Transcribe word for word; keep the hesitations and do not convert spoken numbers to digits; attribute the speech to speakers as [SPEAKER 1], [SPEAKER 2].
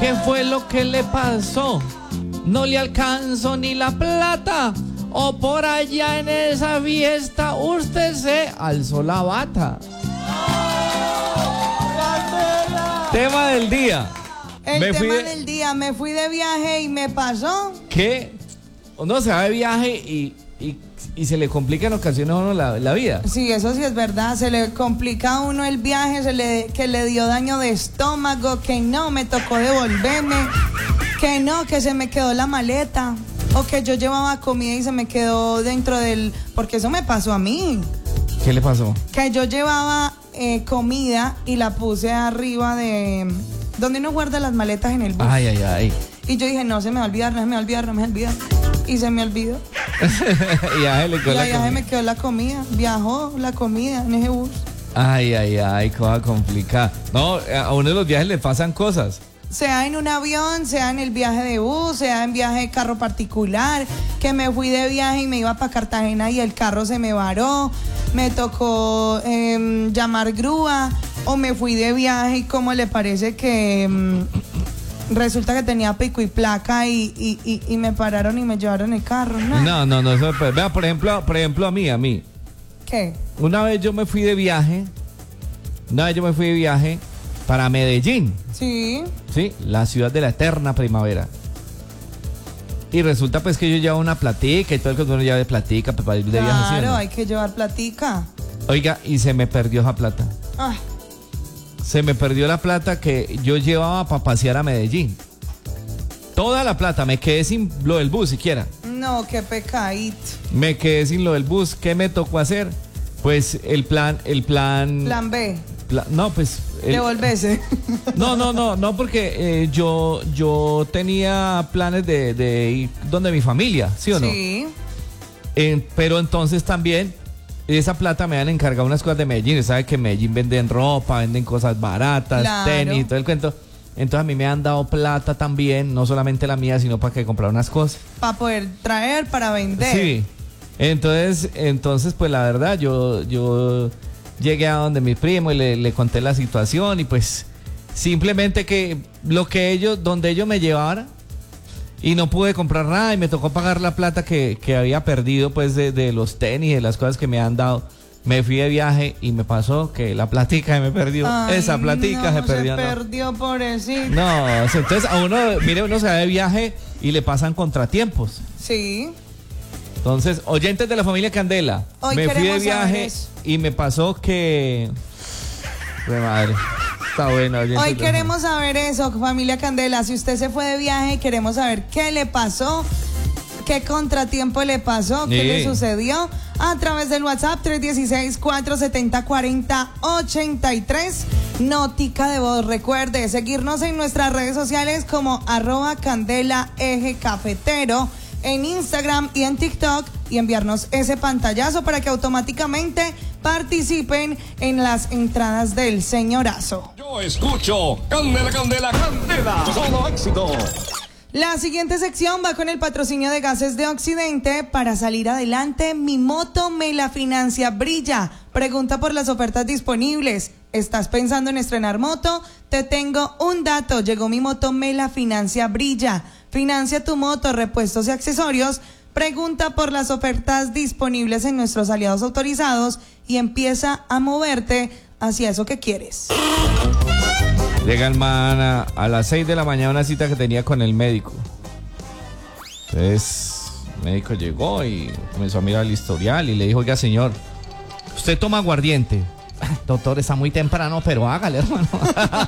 [SPEAKER 1] ¿qué fue lo que le pasó? No le alcanzó ni la plata, o por allá en esa fiesta usted se alzó la bata. Tema del día.
[SPEAKER 2] El
[SPEAKER 1] me
[SPEAKER 2] tema
[SPEAKER 1] de...
[SPEAKER 2] del día, me fui de viaje y me pasó.
[SPEAKER 1] ¿Qué? Uno se va de viaje y, y, y se le complica en ocasiones a uno la, la vida.
[SPEAKER 2] Sí, eso sí es verdad, se le complica a uno el viaje, se le, que le dio daño de estómago, que no, me tocó devolverme, que no, que se me quedó la maleta, o que yo llevaba comida y se me quedó dentro del... Porque eso me pasó a mí.
[SPEAKER 1] ¿Qué le pasó?
[SPEAKER 2] Que yo llevaba eh, comida y la puse arriba de... donde uno guarda las maletas en el bus.
[SPEAKER 1] Ay, ay, ay.
[SPEAKER 2] Y yo dije, no se me va a olvidar, no se me va a olvidar, no me va a olvidar. Y se me olvidó.
[SPEAKER 1] y a él le quedó
[SPEAKER 2] y
[SPEAKER 1] la
[SPEAKER 2] allá
[SPEAKER 1] comida.
[SPEAKER 2] se me quedó la comida. Viajó la comida en ese bus.
[SPEAKER 1] Ay, ay, ay, cosa complicada. No, a uno de los viajes le pasan cosas.
[SPEAKER 2] Sea en un avión, sea en el viaje de bus, sea en viaje de carro particular, que me fui de viaje y me iba para Cartagena y el carro se me varó, me tocó eh, llamar grúa, o me fui de viaje y como le parece que eh, resulta que tenía pico y placa y, y, y, y me pararon y me llevaron el carro. No,
[SPEAKER 1] no, no, no eso, pues, vea, por ejemplo, por ejemplo a mí, a mí.
[SPEAKER 2] ¿Qué?
[SPEAKER 1] Una vez yo me fui de viaje, una vez yo me fui de viaje para Medellín.
[SPEAKER 2] Sí.
[SPEAKER 1] Sí, la ciudad de la eterna primavera. Y resulta pues que yo llevaba una platica y todo el que uno lleva de platica pues, para ir de viaje.
[SPEAKER 2] Claro,
[SPEAKER 1] ¿sí, no?
[SPEAKER 2] hay que llevar platica.
[SPEAKER 1] Oiga, y se me perdió esa plata.
[SPEAKER 2] Ay.
[SPEAKER 1] Se me perdió la plata que yo llevaba para pasear a Medellín. Toda la plata, me quedé sin lo del bus siquiera.
[SPEAKER 2] No, qué pecadito.
[SPEAKER 1] Me quedé sin lo del bus. ¿Qué me tocó hacer? Pues el plan, el plan...
[SPEAKER 2] Plan B.
[SPEAKER 1] Pla, no, pues... El,
[SPEAKER 2] Devolverse.
[SPEAKER 1] No, no, no, no, porque eh, yo, yo tenía planes de, de ir donde mi familia, ¿sí o no?
[SPEAKER 2] Sí.
[SPEAKER 1] Eh, pero entonces también esa plata me han encargado unas cosas de Medellín. ¿Sabe que en Medellín venden ropa, venden cosas baratas,
[SPEAKER 2] claro.
[SPEAKER 1] tenis, todo el cuento? Entonces a mí me han dado plata también, no solamente la mía, sino para que comprar unas cosas.
[SPEAKER 2] Para poder traer, para vender.
[SPEAKER 1] Sí. Entonces, entonces pues la verdad, yo, yo llegué a donde mi primo y le, le conté la situación y pues simplemente que lo que ellos, donde ellos me llevaran, y no pude comprar nada y me tocó pagar la plata que, que había perdido pues de, de los tenis, de las cosas que me han dado. Me fui de viaje y me pasó que la platica se me perdió.
[SPEAKER 2] Ay,
[SPEAKER 1] Esa platica
[SPEAKER 2] no,
[SPEAKER 1] se perdió.
[SPEAKER 2] Se
[SPEAKER 1] no.
[SPEAKER 2] perdió, pobrecito.
[SPEAKER 1] No, entonces a uno, mire, uno se va de viaje y le pasan contratiempos.
[SPEAKER 2] Sí.
[SPEAKER 1] Entonces, oyentes de la familia Candela,
[SPEAKER 2] Hoy
[SPEAKER 1] me fui de
[SPEAKER 2] queremos saber
[SPEAKER 1] viaje
[SPEAKER 2] eso.
[SPEAKER 1] y me pasó que... ¡Jue madre! Está bueno. oyentes
[SPEAKER 2] Hoy
[SPEAKER 1] de la
[SPEAKER 2] queremos saber eso, familia Candela. Si usted se fue de viaje, queremos saber qué le pasó, qué contratiempo le pasó, qué
[SPEAKER 1] Sí.
[SPEAKER 2] le sucedió. A través del WhatsApp tres uno seis, cuatro siete cero, cuatro cero ocho tres. Notica de voz. Recuerde seguirnos en nuestras redes sociales como arroba Candela Eje Cafetero en Instagram y en TikTok y enviarnos ese pantallazo para que automáticamente participen en las entradas del señorazo.
[SPEAKER 3] Yo escucho Candela, Candela, Candela. Solo éxito.
[SPEAKER 2] La siguiente sección va con el patrocinio de Gases de Occidente. Para salir adelante, mi moto me la financia Brilla. Pregunta por las ofertas disponibles. ¿Estás pensando en estrenar moto? Te tengo un dato. Llegó mi moto me la financia Brilla. Financia tu moto, repuestos y accesorios. Pregunta por las ofertas disponibles en nuestros aliados autorizados y empieza a moverte hacia eso que quieres.
[SPEAKER 1] Llega el man a, a las seis de la mañana, una cita que tenía con el médico. Entonces, el médico llegó y comenzó a mirar el historial y le dijo, oiga señor, ¿usted toma aguardiente? Doctor, está muy temprano, pero hágale, hermano.